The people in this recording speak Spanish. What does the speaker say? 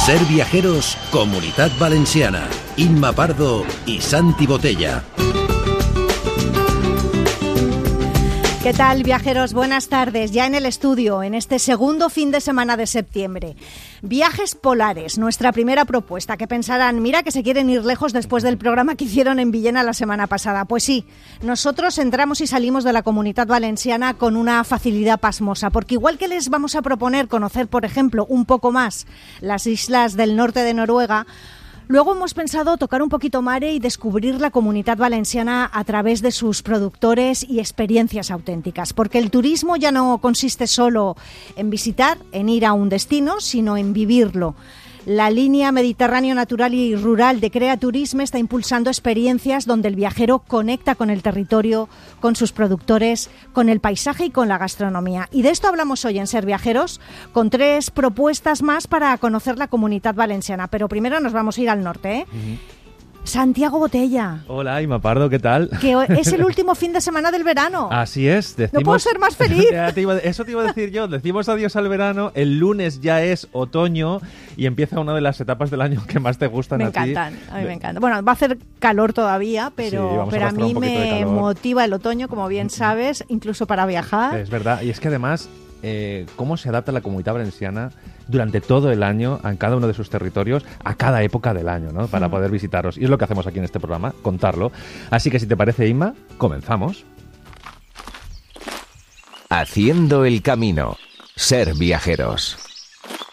Ser Viajeros, Comunitat Valenciana. Imma Pardo y Santi Botella. ¿Qué tal, viajeros? Buenas tardes. Ya en el estudio, en este segundo fin de semana de septiembre. Viajes polares, nuestra primera propuesta, que pensarán, mira que se quieren ir lejos después del programa que hicieron en Villena la semana pasada. Pues sí, nosotros entramos y salimos de la Comunitat Valenciana con una facilidad pasmosa, porque igual que les vamos a proponer conocer, por ejemplo, un poco más las islas del norte de Noruega, luego hemos pensado tocar un poquito mare y descubrir la Comunitat Valenciana a través de sus productores y experiencias auténticas, porque el turismo ya no consiste solo en visitar, en ir a un destino, sino en vivirlo. La línea Mediterráneo Natural y Rural de Crea Turisme está impulsando experiencias donde el viajero conecta con el territorio, con sus productores, con el paisaje y con la gastronomía. Y de esto hablamos hoy en Ser Viajeros, con 3 propuestas más para conocer la Comunitat Valenciana. Pero primero nos vamos a ir al norte, ¿eh? Santiago Botella. Hola, Imma Pardo, ¿qué tal? Que es el último fin de semana del verano. Así es. No puedo ser más feliz. Eso te iba a decir yo. Decimos adiós al verano, el lunes ya es otoño y empieza una de las etapas del año que más te gustan a ti. Me encantan, a mí me encanta. Bueno, va a hacer calor todavía, pero a mí me motiva el otoño, como bien sabes, incluso para viajar. Es verdad, y es que además, cómo se adapta la Comunitat Valenciana durante todo el año, en cada uno de sus territorios, a cada época del año, ¿no? Para poder visitaros. Y es lo que hacemos aquí en este programa, contarlo. Así que si te parece, Imma, comenzamos. Haciendo el camino. Ser Viajeros.